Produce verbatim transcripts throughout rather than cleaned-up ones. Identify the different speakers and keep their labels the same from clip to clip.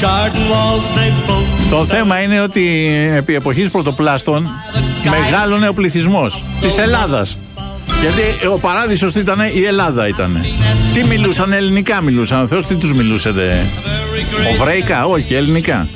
Speaker 1: Το θέμα είναι ότι επί εποχής πρωτοπλάστων μεγάλωνε ο πληθυσμός της Ελλάδας. Γιατί ο παράδεισος ήταν η Ελλάδα ήταν. Τι μιλούσαν, ελληνικά μιλούσαν. Ο Θεός τι τους μιλούσε, δε. Οβραϊκά, όχι, ελληνικά.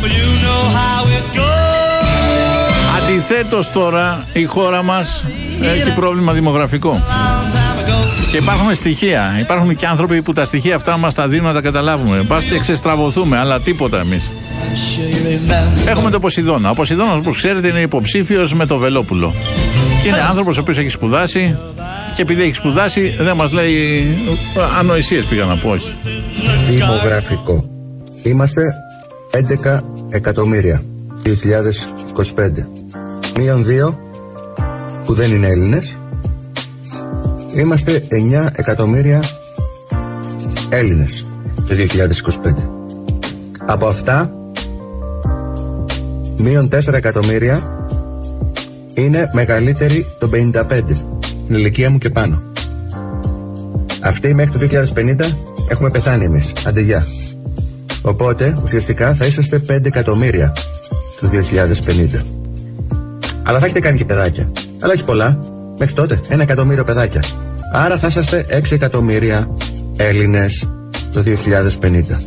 Speaker 1: Αντιθέτως τώρα η χώρα μας έχει πρόβλημα δημογραφικό. Και υπάρχουν στοιχεία. Υπάρχουν και άνθρωποι που τα στοιχεία αυτά μας τα δίνουν να τα καταλάβουμε. Πας και ξεστραβωθούμε, αλλά τίποτα εμείς. Έχουμε τον Ποσειδώνα. Ο Ποσειδώνας, όπως ξέρετε, είναι υποψήφιος με το Βελόπουλο. Και είναι άνθρωπος ο οποίος έχει σπουδάσει. Και επειδή έχει σπουδάσει, δεν μας λέει ανοησίες, πήγα να πω, όχι.
Speaker 2: Δημογραφικό. Είμαστε έντεκα εκατομμύρια δύο χιλιάδες είκοσι πέντε. Μείον δύο που δεν είναι Έλληνες. Είμαστε εννιά εκατομμύρια Έλληνες το δύο χιλιάδες είκοσι πέντε. Από αυτά, μείον τέσσερα εκατομμύρια είναι μεγαλύτεροι των πενήντα πέντε. Την ηλικία μου και πάνω. Αυτοί μέχρι το δύο χιλιάδες πενήντα έχουμε πεθάνει εμείς. Άντε γεια. Οπότε ουσιαστικά θα είσαστε πέντε εκατομμύρια το δύο χιλιάδες πενήντα. Αλλά θα έχετε κάνει και παιδάκια. Αλλά όχι πολλά. Μέχρι τότε ένα εκατομμύριο παιδάκια. Άρα θα είσαστε έξι εκατομμύρια Έλληνες το δύο χιλιάδες πενήντα.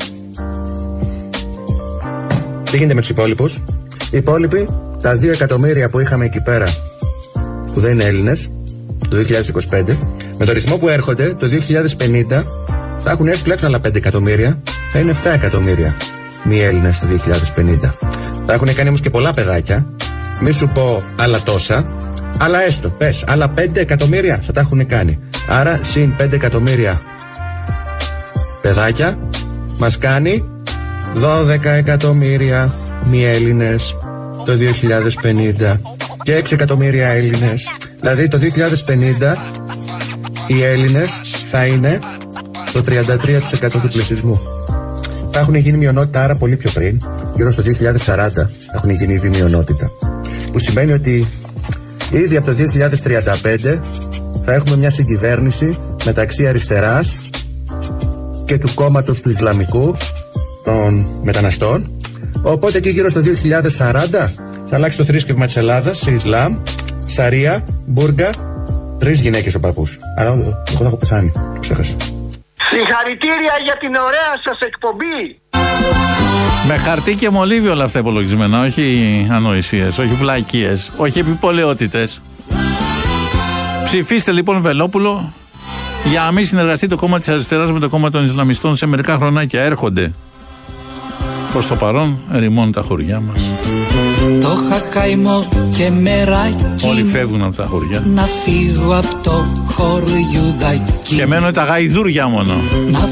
Speaker 2: Τι γίνεται με τους υπόλοιπους? Οι υπόλοιποι, τα δύο εκατομμύρια που είχαμε εκεί πέρα που δεν είναι Έλληνες το δύο χιλιάδες είκοσι πέντε, με το ρυθμό που έρχονται το δύο χιλιάδες πενήντα θα έχουν έρθει τουλάχιστον άλλα πέντε εκατομμύρια, θα είναι επτά εκατομμύρια μη Έλληνες το δύο χιλιάδες πενήντα. Θα έχουν κάνει όμως και πολλά παιδάκια, μη σου πω άλλα τόσα, αλλά έστω, πες, άλλα πέντε εκατομμύρια θα τα έχουν κάνει. Άρα συν πέντε εκατομμύρια παιδάκια μας κάνει δώδεκα εκατομμύρια μη Έλληνες το δύο χιλιάδες πενήντα και έξι εκατομμύρια Έλληνες. Δηλαδή το δύο χιλιάδες πενήντα οι Έλληνες θα είναι το τριάντα τρία τοις εκατό του πληθυσμού. Θα έχουν γίνει μειονότητα άρα πολύ πιο πριν, γύρω στο δύο χιλιάδες σαράντα θα έχουν γίνει ήδη μειονότητα. Που σημαίνει ότι ήδη από το δύο χιλιάδες τριάντα πέντε θα έχουμε μια συγκυβέρνηση μεταξύ αριστεράς και του κόμματος του Ισλαμικού των μεταναστών. Οπότε εκεί γύρω στο δύο χιλιάδες σαράντα θα αλλάξει το θρήσκευμα της Ελλάδας σε Ισλάμ, Σαρία, Μπούργκα, τρεις γυναίκες ο παππούς. Άρα εγώ θα έχω πεθάνει, το ξέχασα.
Speaker 3: Συγχαρητήρια για την ωραία σας εκπομπή.
Speaker 1: Με χαρτί και μολύβι όλα αυτά υπολογισμένα, όχι ανοησίες, όχι βλακίες, όχι επιπολαιότητες. Ψηφίστε λοιπόν Βελόπουλο για να μην συνεργαστεί το κόμμα της αριστεράς με το κόμμα των Ισλαμιστών σε μερικά χρονάκια. Έρχονται. Προς το παρόν ερημώνουν τα χωριά μας.
Speaker 4: Το χακαϊμό και μεράκι.
Speaker 1: Όλοι φεύγουν από τα χωριά.
Speaker 4: Να φύγω από το χωριουδάκι.
Speaker 1: Και μένουν τα γαϊδούρια μόνο. Να